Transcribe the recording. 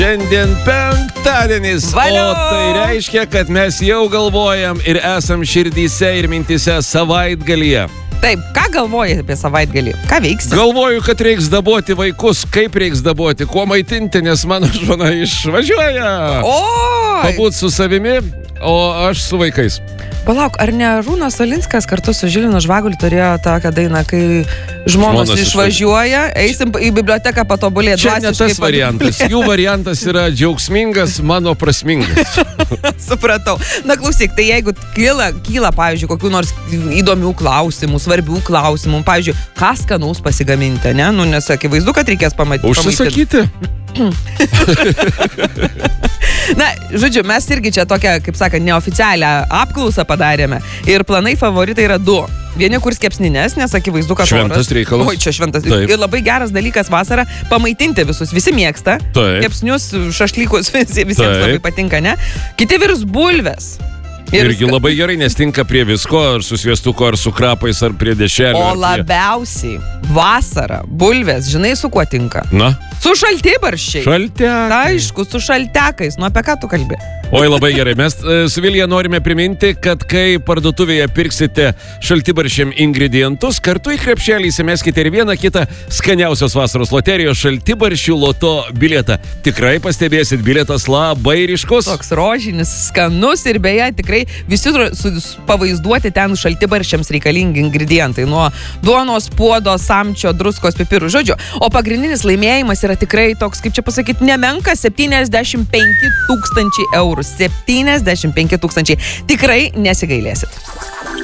Šiandien penktadienis, Valio! O tai reiškia, kad mes jau galvojam ir esam širdyse ir mintise savaitgalyje. Taip, ką galvoji apie savaitgalį? Ką veiksi? Galvoju, kad reiks dabuoti vaikus, kaip reiks dabuoti, kuo maitinti, nes mano žmona išvažiuoja. Pabūt su savimi, o aš su vaikais. Palauk, ar ne Arūnas Solinskas kartu su Žilinu Žvaguliu turėjo tokią dainą, kai žmonos išvažiuoja, eisim į biblioteką patobulėti. Čia ne tas variantas. Jų variantas yra džiaugsmingas, mano prasmingas. Supratau. Na klausyk, tai jeigu kyla, pavyzdžiui, kokių nors įdomių klausimų, svarbių klausimų, pavyzdžiui, ką skanaus pasigaminti, ne? Nu, nes akivaizdu, kad reikės pamatyti. Užsisakyti. Na, žodžiu, mes irgi čia tokią, kaip sakant, neoficialią apklausą padarėme. Ir planai favoritai yra 2. Vieni kurs kepsnines, nes akivaizdu, kad šventas reikalas. Oi, čia šventas. Taip. Ir labai geras dalykas vasarą pamaitinti visus. Visi mėgsta. Taip. Kepsnius, šašlykus, visiems labai patinka, ne? Kiti virs bulves. Irgi labai gerai, nes tinka prie visko, ar su sviestuku, ar su krapais, ar prie dešelio. O labiausiai vasarą bulvės, žinai, su kuo tinka? Na? Su šaltibarščiais. Šaltekai. Aišku, su šaltekais. Nu, apie ką tu kalbi? Oi, labai gerai. Mes su Vilija norime priminti, kad kai parduotuvėje pirksite šaltibarščiam ingredientus, kartu į krepšelį įsimeskite ir vieną kitą skaniausios vasaros loterijos šaltibarščių loto bilietą. Tikrai pastebėsit, bilietas labai ryškus. Toks rožinis, skanus ir beje tikrai visi pavaizduoti ten šaltibarščiams reikalingi ingredientai. Nuo duonos, puodo, samčio, druskos, pipirų. Žodžiu, o pagrindinis laimėjimas yra tikrai toks, kaip čia pasakyti, nemenkas 75 000 eurų. 75 000. Tikrai nesigailėsit.